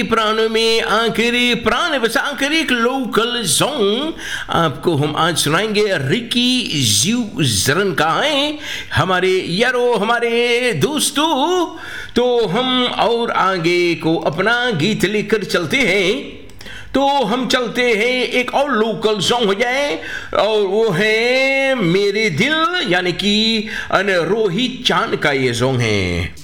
प्राणों में आखिरी प्राण बसाकर एक लोकल सॉन्ग आपको हम आज सुनाएंगे। रिकी जीव जरन का है हमारे यारो, हमारे दोस्तों। तो हम और आगे को अपना गीत लेकर चलते हैं। तो हम चलते हैं, एक और लोकल सॉन्ग हो जाए और वो है मेरे दिल, यानी कि रोहित चांद का ये सॉन्ग है।